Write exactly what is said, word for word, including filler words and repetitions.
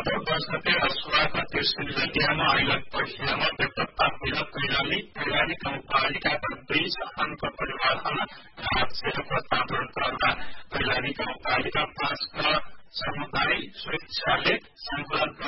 गत दस गते रसुवाका तेस्रो लगियामा अहिले पहिलामा बेपत्ता भइल कैलाली कैलाली गाउँपालिकाका दुई सन्तानका परिवारहरूमा राहत सेवाको ताँतरण गर्दा कैलाली गाउँपालिका पाँचका समुदाय सुरक्षाले संकलन